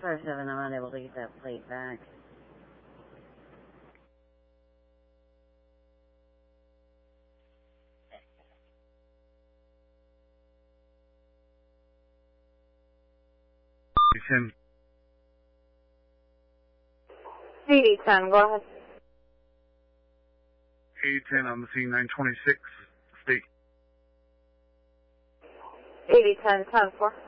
557, I'm unable to get that plate back. Tim. 8010, go ahead. 8010 on the scene, 926, state. 8010, 10-4.